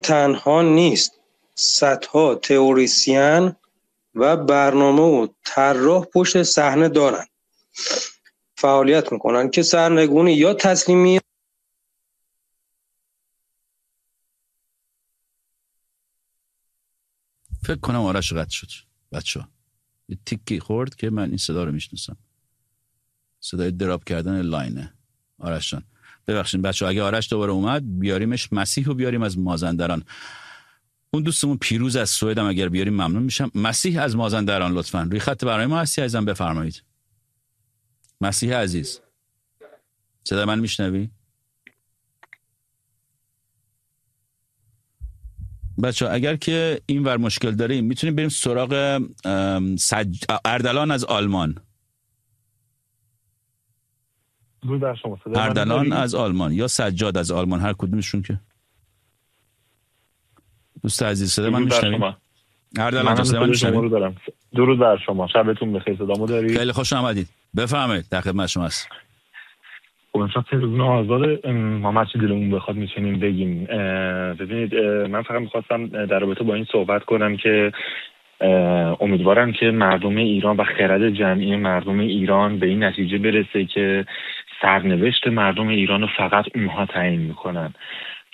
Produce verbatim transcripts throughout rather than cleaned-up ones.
تنها نیست، صدها تئوریسین و برنامه و طراح پشت صحنه دارن، فعالیت میکنن که سرنگونی یا تسلیمی. فکر کنم آرش قطع شد بچه ها، یه تیکی خورد که من این صدا رو میشناسم، صدای دراپ کردن لاینه. آرش جان ببخشید بچه ها، اگه آرش دوباره اومد بیاریمش، مسیح رو بیاریم از مازندران. اون دوستمون پیروز از سوئد هم اگر بیاریم ممنون میشم. مسیح از مازندران لطفاً روی خط برای ما هستی عزیزم، بفرمایید. مسیح عزیز صدا من میشنوی؟ بچه اگر که این ور مشکل داریم میتونیم بریم سراغ سج... اردلان از آلمان. اردلان از آلمان یا سجاد از آلمان، هر کدومشون که دوست عزیز صدا من میشنوید؟ اردلان جان صدا من میشنوید؟ درود بر شما، شبتون بخیر. صدامو دارید؟ خیلی خوش آمدید، بفرمایید، در خدمت شما هست. خب امشب تلویزیون آزاد، ما هر چی دلمون بخواد میتونیم بگیم. ببینید من فقط میخواستم در رابطه با این صحبت کنم که امیدوارم که مردم ایران و خرد جمعی مردم ایران به این نتیجه برسه که سرنوشت مردم ایران رو فقط اونها تعیین میکنن و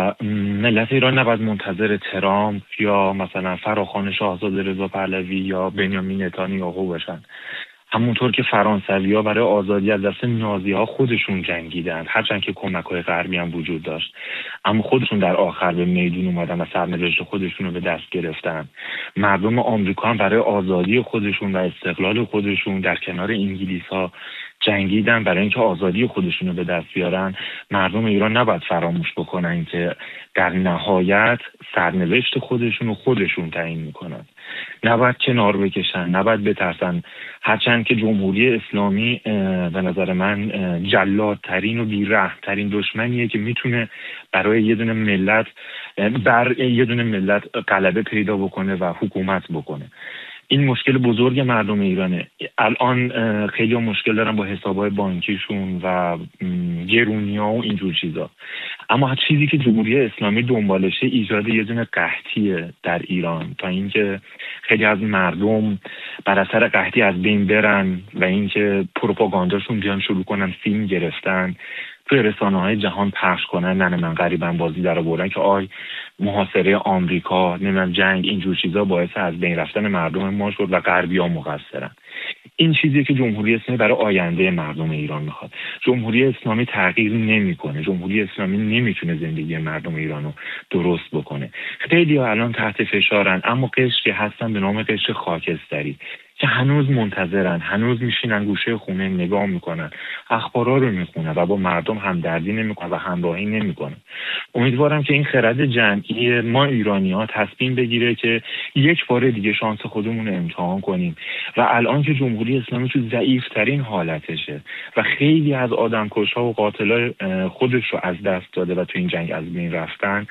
ملت ایران نباید منتظر ترامپ یا مثلا فراخوان شاهزاده رضا پهلوی یا بنیامین نتانیاهو باشن. همونطور که فرانسوی‌ها برای آزادی از دست نازی‌ها خودشون جنگیدن، هرچند که کمک‌های غربی هم وجود داشت، اما خودشون در آخر به میدون اومدن و سرنوشت خودشون رو به دست گرفتن. مردم آمریکا هم برای آزادی خودشون و استقلال خودشون در کنار انگلیس‌ها جنگیدن برای اینکه آزادی خودشون رو به دست بیارن. مردم ایران نباید فراموش بکنن که در نهایت سرنوشت خودشون رو خودشون تعیین میکنن. نباید کنار بکشن، نباید بترسن. هرچند که جمهوری اسلامی به نظر من جلادترین و بی‌رحم‌ترین دشمنیه که میتونه برای یه دونه ملت بر یه دونه ملت غلبه پیدا بکنه و حکومت بکنه. این مشکل بزرگ مردم ایرانه. الان خیلی مشکل دارن با حسابهای بانکیشون و گرونی‌ها و اینجور چیزا، اما هر چیزی که جمهوری اسلامی دنبالشه ایجاد یه دونه قحطیه در ایران، تا اینکه خیلی از مردم بر اثر قحطی از بین برن و اینکه پروپاگانداشون بیان شروع کنن فیلم گرفتن توی رسانه‌های جهان پخش کنن، نه من غریبم بازی در آوردن که آی محاصره آمریکا، نمیدونم جنگ، اینجور چیزا باعث از بین رفتن مردم ما شد و غربی‌ها مقصرن. این چیزیه که جمهوری اسلامی برای آینده مردم ایران میخواد. جمهوری اسلامی تغییر نمیکنه. جمهوری اسلامی نمیتونه زندگی مردم ایران رو درست بکنه. خیلی ها الان تحت فشارن، اما قشری هستن به نام قشر خاکستری که هنوز منتظرن، هنوز میشینن گوشه خونه نگاه میکنن، اخبارا رو میخونن و با مردم همدردی نمیکنن و همراهی نمیکنن. امیدوارم که این خرد جمعی ما ایرانی‌ها تصمیم بگیره که یک بار دیگه شانس خودمون رو امتحان کنیم و الان که جمهوری اسلامی تو ضعیف‌ترین حالتشه و خیلی از آدمکش‌ها و قاتلای خودش رو از دست داده و تو این جنگ از بین رفتن،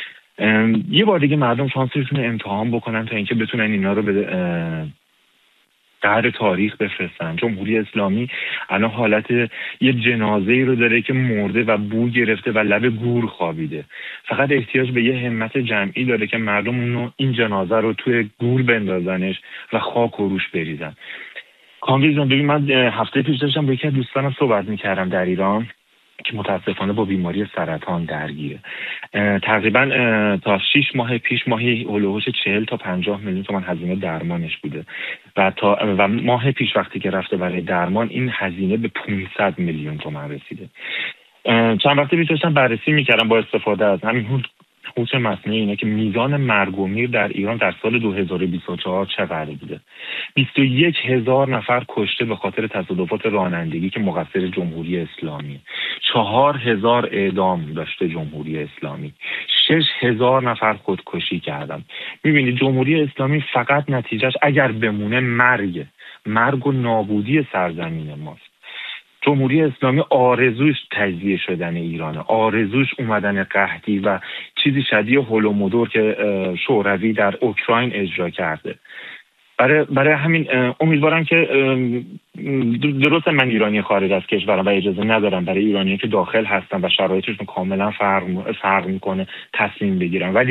یه بار دیگه مردم شانسشون رو امتحان بکنن تا اینکه بتونن اینا رو به قهر تاریخ بفرستن. جمهوری اسلامی الان حالت یه جنازه‌ای رو داره که مرده و بو گرفته و لب گور خوابیده. فقط احتیاج به یه همت جمعی داره که مردم اونو این جنازه رو توی گور بندازنش و خاک و روش بریزن. کامبیز جان، ببین من هفته پیش داشتم با یکی از دوستانم صحبت می‌کردم در ایران که متاسفانه با بیماری سرطان درگیره. تقریبا تا شش ماه پیش ماهی هولوش چهل تا پنجاه میلیون تومان هزینه درمانش بوده و تا و ماه پیش وقتی که رفته برای درمان این هزینه به پانصد میلیون تومان رسیده. چند وقتی پیش داشتم بررسی میکردم با استفاده از همین هوش مصنوعی اینه که میزان مرگ و میر در ایران در سال دو هزار و بیست و چهار چقدر بوده. بیست و یک هزار نفر کشته به خاطر تصادفات رانندگی که مقصر جمهوری اسلامی. چهار هزار اعدام داشته جمهوری اسلامی. شش هزار نفر خودکشی کردن. میبینید جمهوری اسلامی فقط نتیجهش اگر بمونه مرگ، مرگ و نابودی سرزمین ماست. جمهوری اسلامی آرزوش تجزیه شدن ایرانه، آرزوش اومدن قحطی و چیزی شبیه هولومودور که شوروی در اوکراین اجرا کرده. برای برای همین امیدوارم که درسته من ایرانی خارج از کشورم و اجازه ندارم برای ایرانیایی که داخل هستن و شرایطشون کاملا فرق فرق میکنه تصمیم بگیرم، ولی